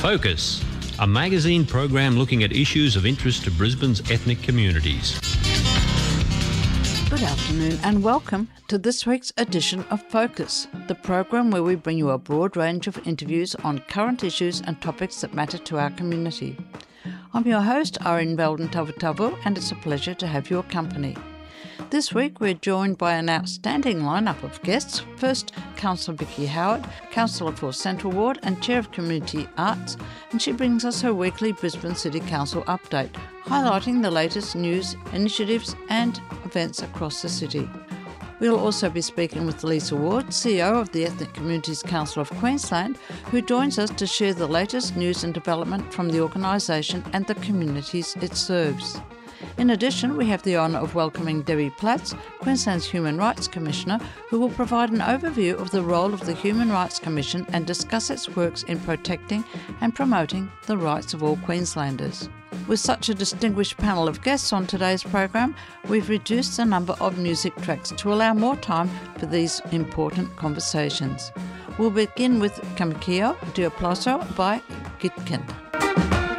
Focus, a magazine program looking at issues of interest to Brisbane's ethnic communities. Good afternoon and welcome to this week's edition of Focus, the program where we bring you a broad range of interviews on current issues and topics that matter to our community. I'm your host, Irene Belden Tavutavu, and it's a pleasure to have your company. This week we're joined by an outstanding lineup of guests. First, Councillor Vicky Howard, Councillor for Central Ward and Chair of Community Arts, and she brings us her weekly Brisbane City Council update, highlighting the latest news, initiatives and events across the city. We'll also be speaking with Lisa Ward, CEO of the Ethnic Communities Council of Queensland, who joins us to share the latest news and development from the organisation and the communities it serves. In addition, we have the honour of welcoming Debbie Platts, Queensland's Human Rights Commissioner, who will provide an overview of the role of the Human Rights Commission and discuss its works in protecting and promoting the rights of all Queenslanders. With such a distinguished panel of guests on today's program, we've reduced the number of music tracks to allow more time for these important conversations. We'll begin with Kamikio Di Aplauso by Gitkind.